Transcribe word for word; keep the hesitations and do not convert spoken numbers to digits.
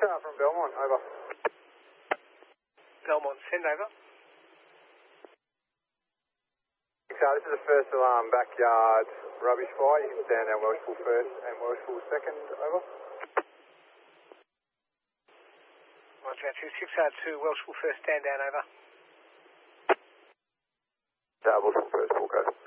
R from Belmont, over. Belmont, send over. six R, this is the first alarm, backyard rubbish fire. You can stand down Welshpool first and Welshpool second, over. Roger, two six R two, Welshpool first, stand down, over. Double